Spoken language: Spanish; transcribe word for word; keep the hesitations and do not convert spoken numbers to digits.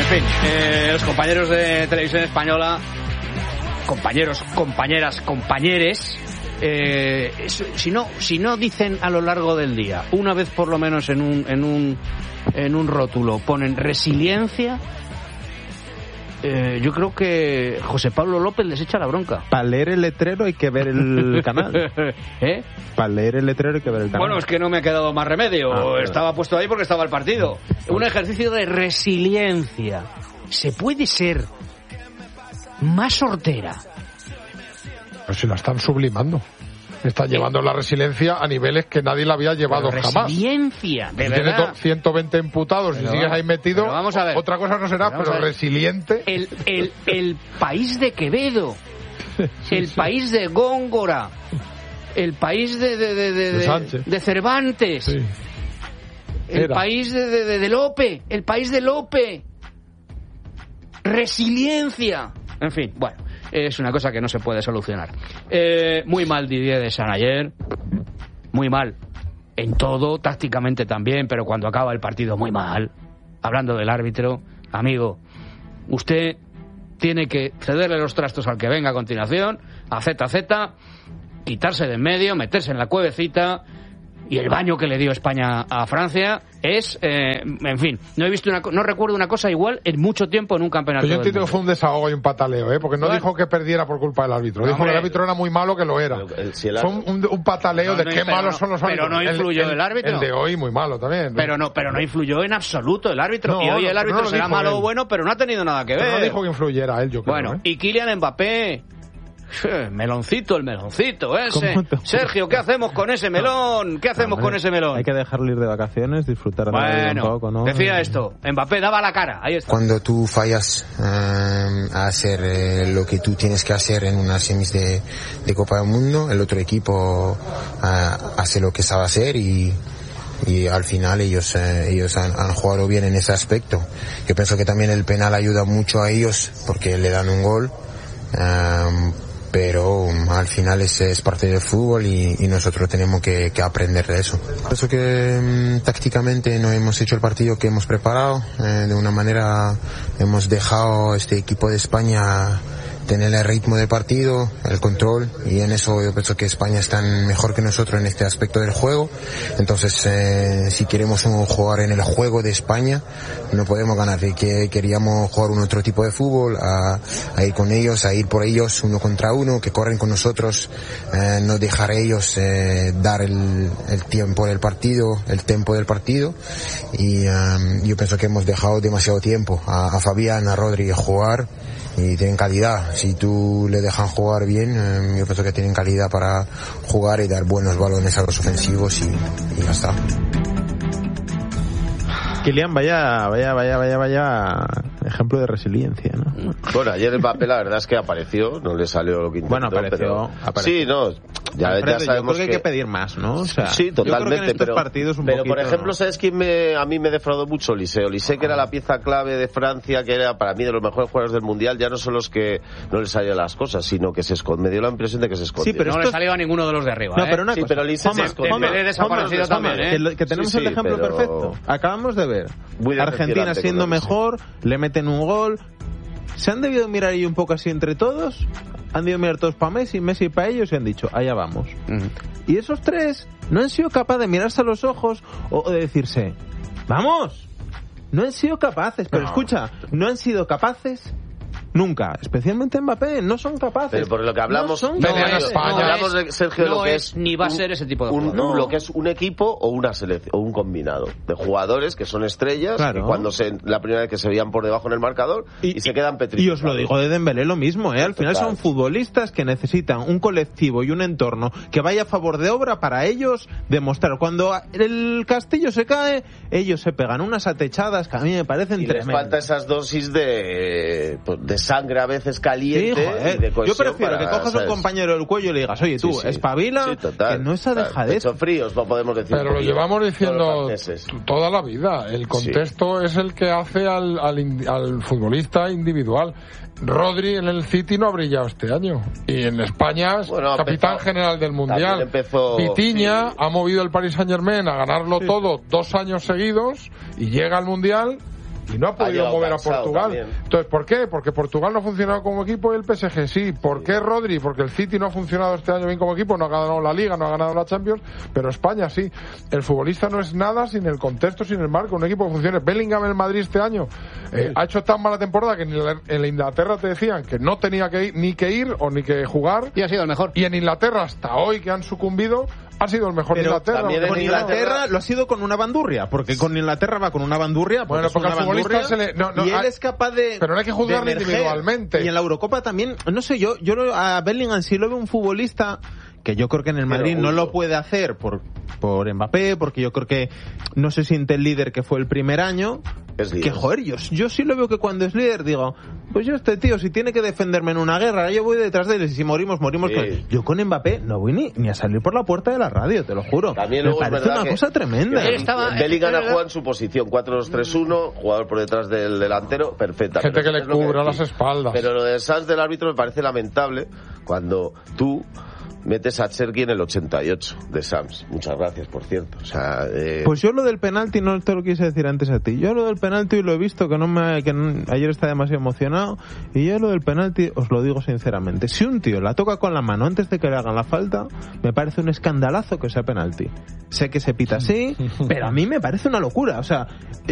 fin, eh, los compañeros de Televisión Española, compañeros, compañeras, compañeres, eh, si no, si no dicen a lo largo del día, una vez por lo menos en un, en un, en un rótulo, ponen resiliencia. Eh, yo creo que José Pablo López les echa la bronca. Para leer el letrero hay que ver el canal. ¿Eh? Para leer el letrero hay que ver el canal. Bueno, es que no me ha quedado más remedio. Ah, bueno. Estaba puesto ahí porque estaba el partido. Un ejercicio de resiliencia. ¿Se puede ser más hortera? Pero si la están sublimando. Están llevando la resiliencia a niveles que nadie la había llevado pero jamás. Resiliencia, de si verdad. Tienes ciento veinte imputados pero, y sigues ahí metido, vamos a ver. Otra cosa no será, pero, pero resiliente. El, el, el país de Quevedo, sí, el sí. país de Góngora, el país de, de, de, de, de, de Cervantes, sí. el Era. país de, de, de Lope, el país de Lope. Resiliencia. En fin, bueno. Es una cosa que no se puede solucionar. Eh, muy mal Didier Deschamps ayer. Muy mal. En todo, tácticamente también, pero cuando acaba el partido muy mal. Hablando del árbitro, amigo, usted tiene que cederle los trastos al que venga a continuación, a Z Z, quitarse de en medio, meterse en la cuevecita. Y el baño que le dio España a Francia es, eh, en fin, no he visto una, no recuerdo una cosa igual en mucho tiempo en un campeonato. Pero yo entiendo que fue un desahogo y un pataleo, ¿eh? Porque no bueno. dijo que perdiera por culpa del árbitro. No, dijo hombre, que el árbitro era muy malo, que lo era. El, si el fue un, un pataleo no, de no, qué malos no, son los árbitros. Pero no influyó el, el, el árbitro. El de hoy muy malo también. ¿no? Pero no, pero no influyó en absoluto el árbitro. No, y hoy el árbitro no será malo o bueno, pero no ha tenido nada que ver. Pero no dijo que influyera él, yo creo. Bueno, ¿eh? y Kylian Mbappé. Meloncito, el meloncito ese. Sergio, ¿qué hacemos con ese melón? ¿Qué hacemos no, con ese melón? Hay que dejarlo ir de vacaciones, disfrutar de bueno, un poco, ¿no? Decía esto, Mbappé daba la cara, ahí está. Cuando tú fallas eh, a hacer eh, lo que tú tienes que hacer en una semis de, de Copa del Mundo, el otro equipo eh, hace lo que sabe hacer y y al final ellos eh, ellos han, han jugado bien en ese aspecto. Yo pienso que también el penal ayuda mucho a ellos porque le dan un gol. Eh, pero um, al final es, es parte del fútbol y, y nosotros tenemos que, que aprender de eso. Pienso que um, tácticamente no hemos hecho el partido que hemos preparado, eh, de una manera hemos dejado este equipo de España tener el ritmo del partido, el control, y en eso yo pienso que España está mejor que nosotros en este aspecto del juego. Entonces eh, si queremos jugar en el juego de España no podemos ganar, y que queríamos jugar un otro tipo de fútbol, a, a ir con ellos, a ir por ellos uno contra uno, que corren con nosotros, eh, no dejar a ellos eh, dar el, el tiempo del partido, el tempo del partido, y um, yo pienso que hemos dejado demasiado tiempo a, a Fabián, a Rodri jugar, y tienen calidad. Si tú le dejan jugar bien, eh, yo pienso que tienen calidad para jugar y dar buenos balones a los ofensivos, y, y ya está. Kylian, vaya, vaya, vaya, vaya, vaya ejemplo de resiliencia, ¿no? Bueno, ayer el Mbappé la verdad es que apareció, no le salió lo que intentó. Bueno, apareció, pero... apareció. Sí, no, ya, Alfredo, ya sabemos yo creo que hay que pedir más, ¿no? O sea, sí, totalmente, yo creo que en pero, partidos un pero poquito, por ejemplo, ¿no? ¿sabes quién me, a mí me defraudó mucho? Olise. Olise, que era la pieza clave de Francia, que era para mí de los mejores jugadores del Mundial, ya no son los que no le salían las cosas, sino que se esconde. Me dio la impresión de que se escondió. Sí, pero no esto... le salió a ninguno de los de arriba, No, ¿eh? pero una sí, cosa. pero Olise se escondió. Dembélé desaparecido también, ¿eh? Que, que tenemos sí, sí, el ejemplo pero... perfecto. Acabamos de ver Argentina siendo mejor, le meten un gol. ¿Se han debido mirar ahí un poco así entre todos? Han debido mirar todos para Messi, Messi para ellos, y han dicho, allá vamos. Uh-huh. Y esos tres no han sido capaces de mirarse a los ojos o de decirse, ¡vamos! No han sido capaces, pero no. Escucha, no han sido capaces nunca, especialmente Mbappé, no son capaces. Pero por lo que hablamos, no no es, España, no hablamos es, de Sergio no lo que es, es ni va a un, ser ese tipo de un, jugador. No. No. Lo que es un equipo o una selección o un combinado de jugadores que son estrellas, claro. Que cuando se la primera vez que se veían por debajo en el marcador y, y se quedan petrificados. Y os lo digo de Dembélé lo mismo, ¿eh? Al final Total. Son futbolistas que necesitan un colectivo y un entorno que vaya a favor de obra para ellos demostrar. Cuando el castillo se cae, ellos se pegan unas atechadas que a mí me parecen y tremendas. Les falta esas dosis de, de sangre a veces caliente. Sí, y de yo prefiero para, que cojas a un compañero del cuello y le digas, oye tú, sí, sí. espabila, sí, que no esa dejadez. Pecho fríos, no podemos decir. Pero lo llevamos diciendo toda la vida. El contexto sí. es el que hace al, al, al futbolista individual. Rodri en el City no ha brillado este año. Y en España es bueno, capitán empezó, general del Mundial. Empezó, Vitinha sí. ha movido el Paris Saint-Germain a ganarlo sí. todo dos años seguidos y llega al Mundial y no ha podido ha mover a Portugal. También. Entonces, ¿por qué? Porque Portugal no ha funcionado como equipo y el P S G sí. ¿Por qué Rodri? Porque el City no ha funcionado este año bien como equipo, no ha ganado la Liga, no ha ganado la Champions, pero España sí. El futbolista no es nada sin el contexto, sin el marco, un equipo que funcione. Bellingham en el Madrid este año eh, ha hecho tan mala temporada que en la, en la Inglaterra te decían que no tenía que ir, ni que ir o ni que jugar. Y ha sido el mejor. Y en Inglaterra, hasta hoy que han sucumbido, ha sido el mejor de Inglaterra. Con Inglaterra, Inglaterra lo ha sido con una bandurria, porque con Inglaterra va con una bandurria. Porque bueno, porque al futbolista se le, no, no, y él hay, es capaz de. Pero no hay que juzgarle individualmente. Y en la Eurocopa también, no sé, yo, yo a Bellingham sí lo veo un futbolista que yo creo que en el Madrid no lo puede hacer por, por Mbappé, porque yo creo que no se siente el líder que fue el primer año. Es líder. Que joder, yo, yo sí lo veo que cuando es líder digo, pues yo este tío, si tiene que defenderme en una guerra, yo voy detrás de él, y si morimos, morimos. Sí. Con... Yo con Mbappé no voy ni, ni a salir por la puerta de la radio, te lo juro. También me parece una cosa tremenda. Que estaba, Bellingham ha jugado en su posición, cuatro dos tres uno, jugador por detrás del delantero, perfecta. Gente que le cubra las espaldas. Pero lo del Sanz del árbitro me parece lamentable cuando tú metes a Cherki en el ochenta y ocho de Sams. Muchas gracias, por cierto. O sea, eh... Pues yo lo del penalti no te lo quise decir antes a ti. Yo lo del penalti lo he visto que no me que no, ayer está demasiado emocionado, y yo lo del penalti os lo digo sinceramente. Si un tío la toca con la mano antes de que le hagan la falta, me parece un escandalazo que sea penalti. Sé que se pita así, pero a mí me parece una locura. O sea,